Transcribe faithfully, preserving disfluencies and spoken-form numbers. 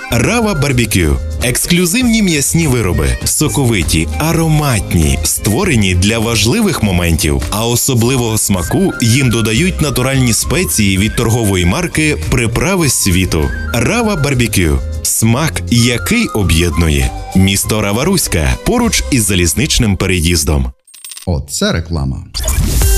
Рава Барбекю – ексклюзивні м'ясні вироби, соковиті, ароматні, створені для важливих моментів, а особливого смаку їм додають натуральні спеції від торгової марки «Приправи світу». Рава Барбекю – смак, який об'єднує. Місто Рава-Руська, поруч із залізничним переїздом. Оце реклама.